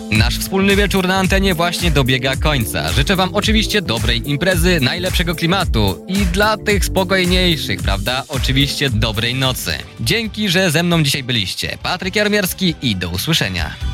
Nasz wspólny wieczór na antenie właśnie dobiega końca. Życzę wam oczywiście dobrej imprezy, najlepszego klimatu i dla tych spokojniejszych, prawda, oczywiście dobrej nocy. Dzięki, że ze mną dzisiaj byliście. Patryk Jaromierski i do usłyszenia.